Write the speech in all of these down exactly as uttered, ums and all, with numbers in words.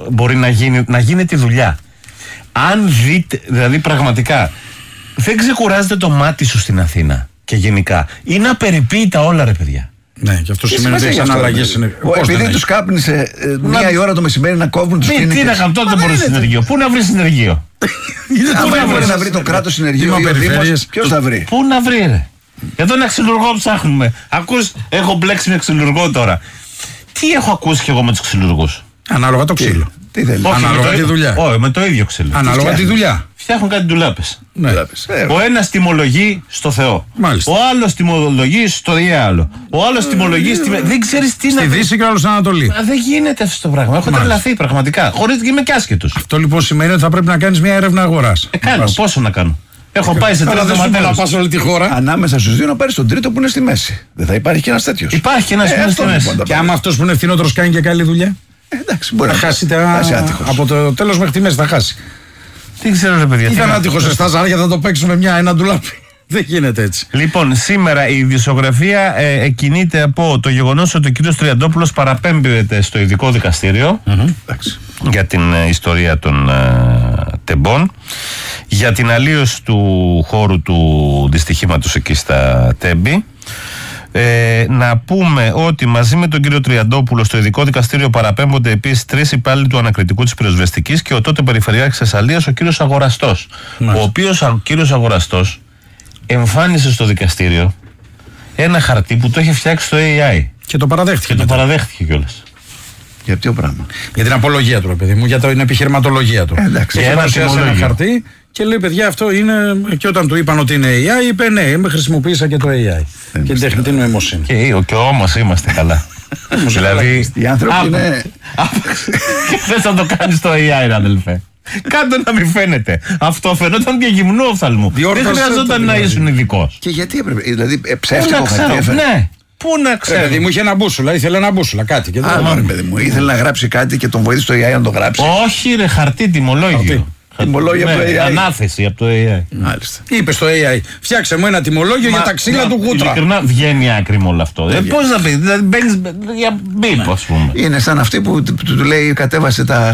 μπορεί να γίνει, να γίνει τη δουλειά. Αν δείτε, δηλαδή πραγματικά, δεν ξεκουράζεται το μάτι σου στην Αθήνα και γενικά. Είναι απεριποίητα όλα, ρε παιδιά. Ναι, και αυτό σημαίνει ότι έχει αναλλαγές. Επειδή του κάπνισε ε, μία να... η ώρα το μεσημέρι να κόβουν τους κλίνικες. Τι να κάνουν, τότε μπορεί συνεργείο. Πού να βρει συνεργείο. Πού να βρει να βρει το κράτος συνεργείο. Ποιος θα βρει. Πού να βρει, ρε. Εδώ ένα ξυλουργό ψάχνουμε. Ακούς, έχω μπλέξει με ξυλουργό τώρα. Τι έχω ακούσει κι εγώ με τους ξυλουργούς. Ανάλογα το ξύλο. Τι θέλει. Ανάλογα τη δουλειά. Όχι, με το ίδιο ξύλο. Ανάλογα τη δουλειά. Φτιάχνουν κάτι ντουλάπες. Ναι. Ο ένας τιμολογεί στο Θεό. Μάλιστα. Ο άλλος τιμολογεί στο διάλο. Ο άλλος τιμολογεί στη. Δεν ξέρεις τι να. Στη Δύση και ο άλλος στην Ανατολή. Μα δεν γίνεται αυτό το πράγμα. Έχω τρελαθεί πραγματικά. Χωρίς και είμαι και άσχετος. Αυτό λοιπόν σημαίνει ότι θα πρέπει να κάνεις μια έρευνα αγοράς. Ε, κάνω. Πόσο να κάνω. Έχω πάει σε τρεις δωματέρες. Να πας όλη τη χώρα. Ανάμεσα στους δύο να πάρεις τον τρίτο που είναι στη μέση. Δεν θα υπάρχει και ένας τέτοιος. Υπάρχει και ένας που είναι στη μέση. Και άμα αυτός που είναι ευθυνότερος κάνει και καλή δουλειά. Εντάξει, μπορεί να χάσει από το τέλος μέχρι τη μέση. Θα χάσει. Τι ξέρω, ρε παιδιά. Ήταν άτυχος σε στα ζάρια, θα το παίξουμε μια ένα ντουλάπι. Δεν γίνεται έτσι. Λοιπόν, σήμερα η ειδησιογραφία ε, ε, κινείται από το γεγονός ότι ο κύριος Τριαντόπουλος παραπέμπεται στο ειδικό δικαστήριο mm-hmm. για την ε, ιστορία των ε, τεμπών, για την αλλίωση του χώρου του δυστυχήματος εκεί στα Τέμπη. Ε, να πούμε ότι μαζί με τον κύριο Τριαντόπουλο στο ειδικό δικαστήριο παραπέμπονται επίσης τρεις υπάλληλοι του ανακριτικού της πυροσβεστικής και ο τότε Περιφερειάρχης Θεσσαλίας, ο κύριος Αγοραστός. Ο οποίος ο κύριος Αγοραστός εμφάνισε στο δικαστήριο ένα χαρτί που το είχε φτιάξει το έι άι. Και το παραδέχτηκε. Και το παραδέχτηκε κιόλας. Για ποιο πράγμα? Για την απολογία του, παιδί μου, για την επιχειρηματολογία του. Ε, εντάξει. Έχει παρουσιάσει ένα χαρτί και λέει: παιδιά, αυτό είναι. Και όταν του είπαν ότι είναι έι άι, είπε: ναι, με χρησιμοποίησα και το έι άι. Και την τεχνητή νοημοσύνη. Και, και όμως είμαστε καλά. Δηλαδή. Οι άνθρωποι είναι. Δεν θα το κάνεις το έι άι, αδελφέ. Κάτω να μην φαίνεται. Αυτό φαινόταν και γυμνό οφθαλμού. Δεν χρειαζόταν να ήσουν ειδικός. Και γιατί έπρεπε. Δηλαδή, ψεύτικο χαρτί. Ναι. Πού να ξέρω. Παιδί μου είχε ένα μπούσουλα, ήθελε ένα μπούσουλα, κάτι. Και Άλλο, ρε παιδί μου, ήθελε να γράψει κάτι και τον βοήθησε το έι άι να το γράψει. Όχι, ρε, χαρτί, τιμολόγιο. Τιμολόγιο από το έι άι. Ανάθεση από το έι άι. Μάλιστα. Είπε στο έι άι, φτιάξε μου ένα τιμολόγιο για τα ξύλα του Γούτρα. Ειλικρινά βγαίνει άκρη με όλο αυτό. Πώς να πει, δηλαδή μπαίνει για μπίπ, ας πούμε. Είναι σαν αυτή που του λέει κατέβασε τα.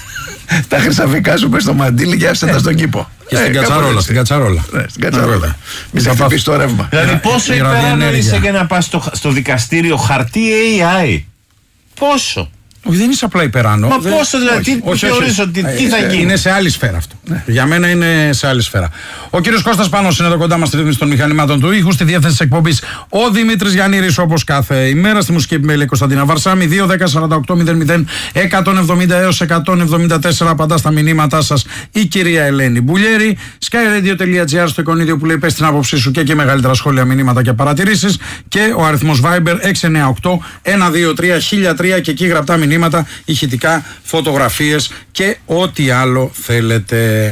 Τα χρυσαφικά σου πες στο μαντίλι και άφησε τα στον κήπο. Και στην κατσαρόλα. Στην κατσαρόλα. Στην κατσαρόλα. Μην σε χτυπήσει το ρεύμα. Δηλαδή πόσο υπερανόησε για να πας στο δικαστήριο χαρτί έι άι. Πόσο. Όχι, δεν είσαι απλά υπεράνω. Μα πόσο δηλαδή, τι θεωρείς ότι τι θα γίνει. Είναι σε άλλη σφαίρα αυτό. Για μένα είναι σε άλλη σφαίρα. Ο κύριος Κώστας Πάνος είναι εδώ κοντά μας στη ρύθμιση των μηχανημάτων του ήχου, στη διεύθυνση της εκπομπής. Ο Δημήτρης Γιαννήρης, όπως κάθε ημέρα, στη μουσική επιμέλεια Κωνσταντίνα Βαρσάμι. δύο δέκα σαράντα οκτώ μηδέν μηδέν εκατόν εβδομήντα έως εκατόν εβδομήντα τέσσερα. Απαντά στα μηνύματά σας η κυρία Ελένη Μπουλιέρη. skyradio.gr στο εικονίδιο που λέει πες την άποψή σου και και μεγαλύτερα σχόλια, μηνύματα και παρατηρήσεις. Και ο αριθμός Viber έξι εννιά οκτώ ένα δύο τρία χίλια τρία και εκεί γραπτά μηνύματα, ηχητικά, φωτογραφίες και ό,τι άλλο θέλετε.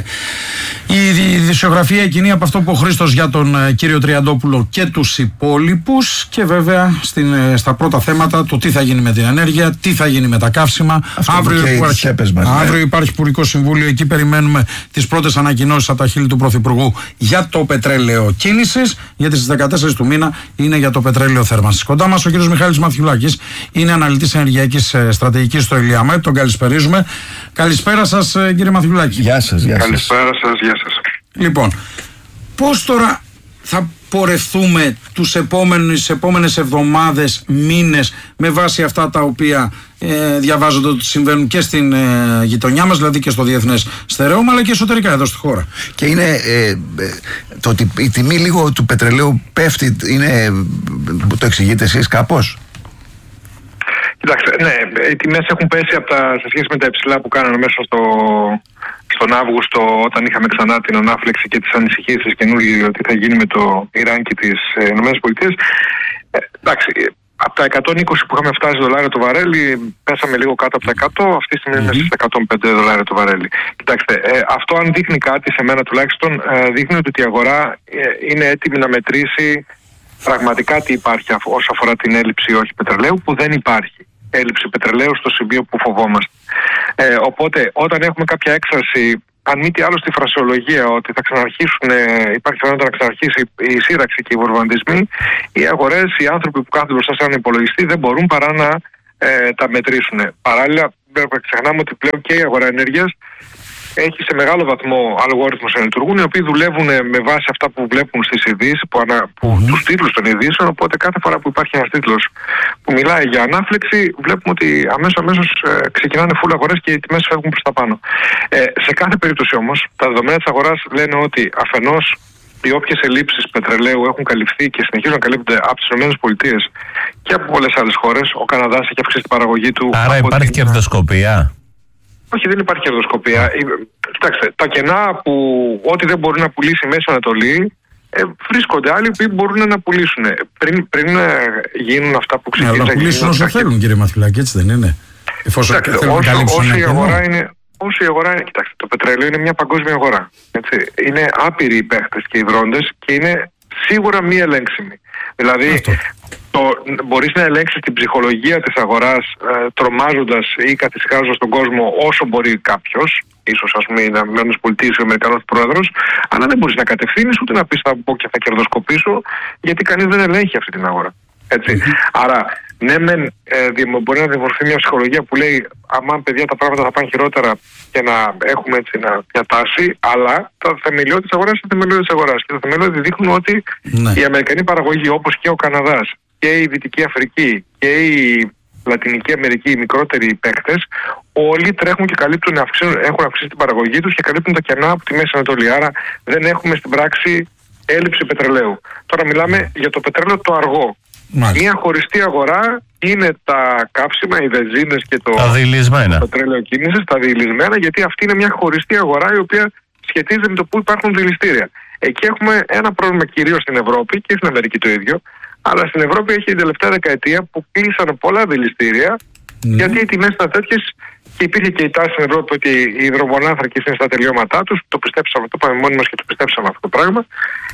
Η ειδησιογραφία εκείνη από αυτό που ο Χρήστος για τον ε, κύριο Τριαντόπουλο και τους υπόλοιπους και βέβαια στην, ε, στα πρώτα θέματα το τι θα γίνει με την ενέργεια, τι θα γίνει με τα καύσιμα. Αύριο υπάρχει, μας, αύριο ναι. υπάρχει Υπουργικό Συμβούλιο, εκεί περιμένουμε τις πρώτες ανακοινώσεις από τα χείλη του Πρωθυπουργού για το πετρέλαιο κίνησης, γιατί στις δεκατέσσερις του μήνα είναι για το πετρέλαιο θέρμανσης. Κοντά μας ο κύριος Μιχάλης Μαθιουλάκης, είναι αναλυτής ενεργειακής ε, στρατηγικής στο Ηλιαμέτ, τον καλησπερίζουμε. Καλησπέρα σας κύριε Μαθιουλάκη. Γεια σας, γεια σας. Καλησπέρα σας, γεια σας. Λοιπόν, πώς τώρα θα πορευθούμε τους επόμενες, επόμενες εβδομάδες, μήνες με βάση αυτά τα οποία ε, διαβάζονται ότι συμβαίνουν και στην ε, γειτονιά μας, δηλαδή και στο διεθνές στερεώμα, αλλά και εσωτερικά εδώ στη χώρα. Και είναι ε, ε, το ότι η τιμή λίγο του πετρελαίου πέφτει, είναι, το εξηγείτε εσείς κάπως? Κοιτάξτε, ναι, οι τιμές έχουν πέσει από τα, σε σχέση με τα υψηλά που κάνανε μέσα στο, στον Αύγουστο, όταν είχαμε ξανά την ανάφλεξη και τις ανησυχίες καινούργιες ότι θα γίνει με το Ιράν και τις ΗΠΑ. Ε, εντάξει, από τα εκατόν είκοσι που είχαμε φτάσει δολάρια το βαρέλι, πέσαμε λίγο κάτω από τα εκατό, αυτή τη στιγμή είναι στις εκατόν πέντε δολάρια το βαρέλι. Κοιτάξτε, ε, αυτό αν δείχνει κάτι, σε μένα τουλάχιστον, ε, δείχνει ότι η αγορά ε, είναι έτοιμη να μετρήσει πραγματικά τι υπάρχει όσο αφορά την έλλειψη όχι πετρελαίου, που δεν υπάρχει έλλειψη πετρελαίου στο σημείο που φοβόμαστε. Ε, οπότε, όταν έχουμε κάποια έξαρση, αν μη τι άλλο στη φρασιολογία, ότι θα ξαναρχίσουν, υπάρχει πιθανότητα να ξαναρχίσει η σύραξη και οι βορβαντισμοί, οι αγορές, οι άνθρωποι που κάθονται μπροστά σε έναν υπολογιστή δεν μπορούν παρά να ε, τα μετρήσουν. Παράλληλα, πρέπει να ξεχνάμε ότι πλέον και η αγορά ενέργειας έχει σε μεγάλο βαθμό αλγόριθμους να λειτουργούν, οι οποίοι δουλεύουν με βάση αυτά που βλέπουν στις ειδήσεις, που, ανα, που mm-hmm. τους τίτλους των ειδήσεων. Οπότε κάθε φορά που υπάρχει ένας τίτλος που μιλάει για ανάφλεξη, βλέπουμε ότι αμέσως αμέσως ε, ξεκινάνε φουλ αγορές και οι τιμές φεύγουν προς τα πάνω. Ε, σε κάθε περίπτωση όμως, τα δεδομένα της αγοράς λένε ότι αφενός οι όποιες ελλείψεις πετρελαίου έχουν καλυφθεί και συνεχίζουν να καλύπτονται από τις ΗΠΑ και από πολλές άλλες χώρες. Ο Καναδάς έχει αυξήσει την παραγωγή του. Άρα υπάρχει την... κερδοσκοπία. Όχι, δεν υπάρχει κερδοσκοπία. Κοιτάξτε, τα κενά που ό,τι δεν μπορεί να πουλήσει η Μέση Ανατολή, ε, βρίσκονται άλλοι που μπορούν να πουλήσουν. Πριν, πριν γίνουν αυτά που ξεκίνησαν. Ναι, αλλά να πουλήσουν όσο θέλουν, κύριε Μαθουλάκη, έτσι δεν είναι? Εφόσον Κοιτάξτε, όσο, όσο, όσο, η αγορά είναι, όσο η αγορά είναι, κοιτάξτε, το πετρέλαιο είναι μια παγκόσμια αγορά. Έτσι. Είναι άπειροι οι παίχτες και οι δρόντες και είναι σίγουρα μη ελέγξιμοι. Δηλαδή, το, μπορείς να ελέγξεις την ψυχολογία της αγοράς ε, τρομάζοντας ή καθησυχάζοντας τον κόσμο όσο μπορεί κάποιος, ίσως ας πούμε να μένουν πολιτείες ή ο Αμερικανός πρόεδρος, αλλά δεν μπορείς να κατευθύνεις ούτε να πεις θα πω και θα κερδοσκοπήσω, γιατί κανείς δεν ελέγχει αυτή την αγορά. Έτσι. Mm-hmm. Άρα, ναι, μεν, ε, μπορεί να δημορφωθεί μια ψυχολογία που λέει αμάν παιδιά τα πράγματα θα πάνε χειρότερα και να έχουμε έτσι μια, μια τάση, αλλά τα θεμελιώδη της αγοράς είναι θεμελιώδη της αγοράς. Και τα θεμελιώδη δείχνουν ότι ναι. η Αμερικανή παραγωγή, όπως και ο Καναδάς και η Δυτική Αφρική και η Λατινική Αμερική, οι μικρότεροι παίκτες, όλοι τρέχουν και καλύπτουν, αυξήσουν, έχουν αυξήσει την παραγωγή τους και καλύπτουν τα κενά από τη Μέση Ανατολή. Άρα δεν έχουμε στην πράξη έλλειψη πετρελαίου. Τώρα μιλάμε για το πετρέλαιο το αργό. Μάλιστα. Μια χωριστή αγορά είναι τα καύσιμα, οι βενζίνες και το, το πετρέλαιο κίνησης, τα διηλισμένα, γιατί αυτή είναι μια χωριστή αγορά η οποία σχετίζεται με το που υπάρχουν διηλιστήρια. Εκεί έχουμε ένα πρόβλημα κυρίως στην Ευρώπη και στην Αμερική το ίδιο, αλλά στην Ευρώπη έχει την τελευταία δεκαετία που κλείσανε πολλά διηλιστήρια, mm. γιατί οι τιμές ήταν τέτοιες και υπήρχε και η τάση στην Ευρώπη ότι οι υδρογονάνθρακες είναι στα τελειώματά τους. Το πιστέψαμε, το πάμε μόνοι μας και το πιστέψαμε αυτό το πράγμα.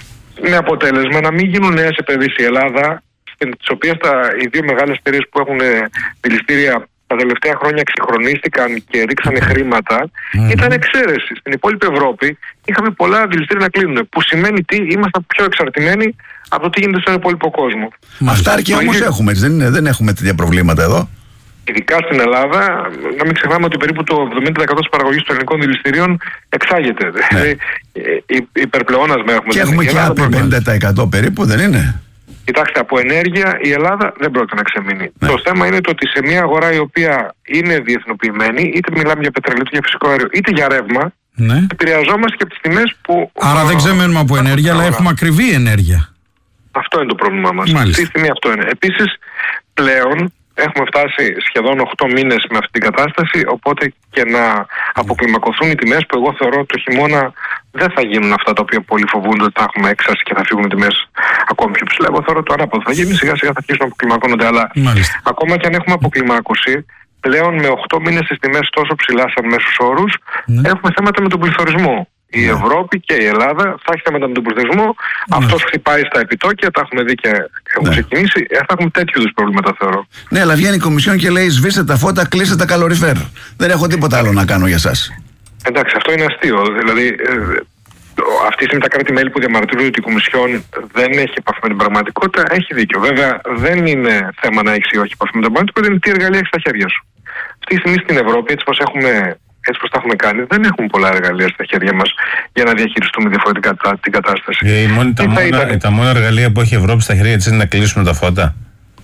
Με αποτέλεσμα να μην γίνουν νέες επενδύσεις η Ελλάδα, τις οποίες τα, οι δύο μεγάλες εταιρείες που έχουν δηληστήρια τα τελευταία χρόνια εξυγχρονίστηκαν και ρίξανε χρήματα, mm-hmm. ήταν εξαίρεση. Στην υπόλοιπη Ευρώπη είχαμε πολλά δηληστήρια να κλείνουν. Που σημαίνει τι, ήμασταν πιο εξαρτημένοι από το τι γίνεται στον υπόλοιπο κόσμο. Αυτά αρκεί όμως ίδιο... έχουμε, δεν, είναι, δεν έχουμε τέτοια προβλήματα εδώ. Ειδικά στην Ελλάδα, να μην ξεχνάμε ότι περίπου το εβδομήντα τοις εκατό της παραγωγής των ελληνικών δηληστηρίων εξάγεται. Ναι. Υπερπλεόνασμα έχουμε. Και έχουμε και άλλο πενήντα τοις εκατό περίπου, δεν είναι? Κοιτάξτε, από ενέργεια η Ελλάδα δεν πρόκειται να ξεμείνει. Ναι. Το θέμα είναι το ότι σε μια αγορά η οποία είναι διεθνοποιημένη, είτε μιλάμε για πετρέλαιο, είτε για φυσικό αέριο, είτε για ρεύμα, ναι. επηρεαζόμαστε και από τις τιμές που. Άρα δεν ξεμένουμε από ενέργεια, αλλά έχουμε ακριβή ενέργεια. Αυτό είναι το πρόβλημά μας. Αυτή τη στιγμή αυτό είναι. Επίσης, πλέον έχουμε φτάσει σχεδόν οκτώ μήνες με αυτή την κατάσταση, οπότε και να αποκλιμακωθούν οι τιμές που εγώ θεωρώ το χειμώνα δεν θα γίνουν αυτά τα οποία πολλοί φοβούνται ότι θα έχουμε έξαση και θα φύγουν οι τιμές ακόμη πιο ψηλά. Εγώ θεωρώ το ανάποδο. Θα γίνει σιγά σιγά θα αρχίσουν να αποκλιμακώνονται, αλλά Μάλιστα. ακόμα και αν έχουμε αποκλιμάκωση, πλέον με οκτώ μήνες τις τιμές τόσο ψηλά σαν μέσους όρους, ναι. έχουμε θέματα με τον πληθωρισμό. Η ναι. Ευρώπη και η Ελλάδα θα έχει θέματα με τον πληθωρισμό. Ναι. Αυτός χτυπάει στα επιτόκια, τα έχουμε δει και έχουν ναι. ξεκινήσει. Θα έχουμε τέτοιου είδους προβλήματα, θεωρώ. Ναι, αλλά βγαίνει η Κομισιόν και λέει: σβήστε τα φώτα, κλείστε τα καλοριφέρ. Δεν έχω τίποτα άλλο να κάνω για εσάς. Εντάξει, αυτό είναι αστείο. Δηλαδή, ε, αυτή τη στιγμή τα κράτη-μέλη που διαμαρτύρονται ότι η Κομισιόν δεν έχει επαφή με την πραγματικότητα, έχει δίκιο. Βέβαια, δεν είναι θέμα να έχει ή όχι επαφή με την πραγματικότητα, είναι τι εργαλεία έχει στα χέρια σου. Αυτή τη στιγμή στην Ευρώπη, έτσι πως έχουμε. Έτσι πως τα έχουμε κάνει, δεν έχουμε πολλά εργαλεία στα χέρια μας για να διαχειριστούμε διαφορετικά τα, την κατάσταση. Ε, μόνη, τα, μόνα, ήταν... τα μόνα εργαλεία που έχει η Ευρώπη στα χέρια της είναι να κλείσουμε τα φώτα.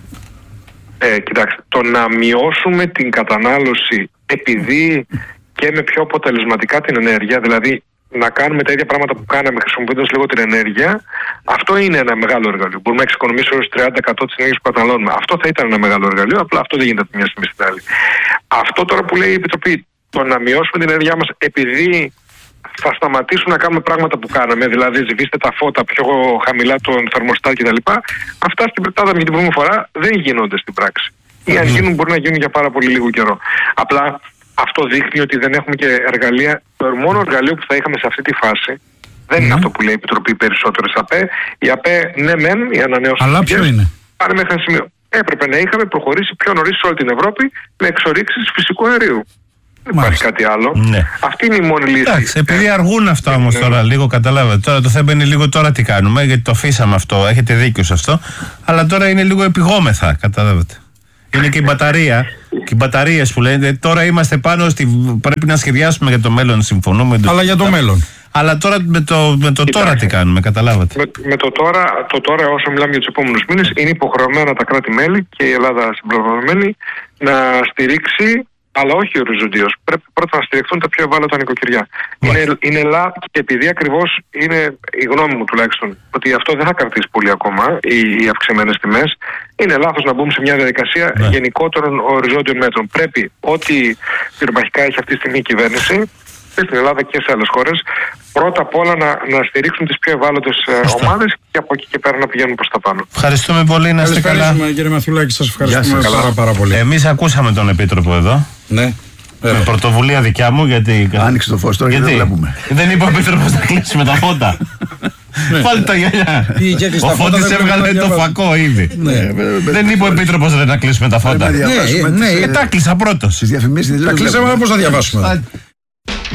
Ε, κοιτάξτε, το να μειώσουμε την κατανάλωση επειδή και με πιο αποτελεσματικά την ενέργεια, δηλαδή να κάνουμε τα ίδια πράγματα που κάναμε χρησιμοποιώντας λίγο την ενέργεια, αυτό είναι ένα μεγάλο εργαλείο. Μπορούμε να εξοικονομήσουμε έως τριάντα τοις εκατό της ενέργειας που καταναλώνουμε. Αυτό θα ήταν ένα μεγάλο εργαλείο, απλά αυτό δεν γίνεται από μια στιγμή στην άλλη. Αυτό τώρα που λέει η Επιτροπή, το να μειώσουμε την ενέργειά μας επειδή θα σταματήσουμε να κάνουμε πράγματα που κάναμε, δηλαδή σβήστε τα φώτα πιο χαμηλά τον θερμοστάτ κτλ. Αυτά στην πετάδα για την πρώτη φορά δεν γίνονται στην πράξη. Ή αν γίνουν μπορεί να γίνουν για πάρα πολύ λίγο καιρό. Απλά αυτό δείχνει ότι δεν έχουμε και εργαλεία. Το μόνο εργαλείο που θα είχαμε σε αυτή τη φάση δεν είναι αυτό που λέει η Επιτροπή περισσότερες ΑΠΕ. Η ΑΠΕ, ναι μεν, η ανανεώσιμη. Αλλά ποιο είναι? Πάνε μέχρι ένα σημείο. Έπρεπε να είχαμε προχωρήσει πιο νωρίς σε όλη την Ευρώπη με εξορίξεις φυσικού αερίου. Δεν υπάρχει κάτι άλλο. Ναι. Αυτή είναι η μόνη λύση. Εντάξει, επειδή αργούν αυτά όμως ναι. τώρα, λίγο καταλάβατε. Τώρα το θέμα είναι λίγο τώρα τι κάνουμε, γιατί το αφήσαμε αυτό, έχετε δίκιο σε αυτό. Αλλά τώρα είναι λίγο επιγόμεθα, καταλάβατε. Είναι και η μπαταρία. Και οι μπαταρίες που λένε, τώρα είμαστε πάνω στη. Πρέπει να σχεδιάσουμε για το μέλλον, συμφωνούμε. Αλλά για το τα... μέλλον. Αλλά τώρα με το, με το τώρα τι κάνουμε, καταλάβατε. Με, με το τώρα, το τώρα, όσο μιλάμε για τους επόμενους μήνες, είναι υποχρεωμένα τα κράτη-μέλη και η Ελλάδα συμπληρωμένη να στηρίξει, αλλά όχι οριζοντίως. Πρέπει πρώτα να στηριχθούν τα πιο ευάλωτα νοικοκυριά. Είναι, είναι λάθος, και επειδή ακριβώς είναι η γνώμη μου τουλάχιστον, ότι αυτό δεν θα κρατήσει πολύ ακόμα, οι, οι αυξημένες τιμές, είναι λάθος να μπούμε σε μια διαδικασία ναι. γενικότερων οριζόντιων μέτρων. Πρέπει ό,τι πυρομαχικά έχει αυτή τη στιγμή η κυβέρνηση, στην Ελλάδα και σε άλλες χώρες, πρώτα απ' όλα να, να στηρίξουν τις πιο ευάλωτες ομάδες και από εκεί και πέρα να πηγαίνουν προς τα πάνω. Ευχαριστούμε πολύ, να είστε καλά. Κύριε Μαθιουλάκη, σας ευχαριστούμε σας. πάρα, πάρα πολύ. Εμείς ακούσαμε τον Επίτροπο εδώ. Ναι. Με πρωτοβουλία δικιά μου, γιατί. Άνοιξε το φως τώρα και δεν βλέπουμε. Δεν είπε ο Επίτροπος να κλείσουμε τα φώτα. Βάλτε τα γυαλιά. Ο Φώτης έβγαλε το φακό ήδη. Δεν είπε ο Επίτροπος να κλείσουμε τα φώτα. Ναι, τα κλείσα πρώτος. Στις διαφημίσεις τα κλείσαμε, πώς θα διαβάσουμε.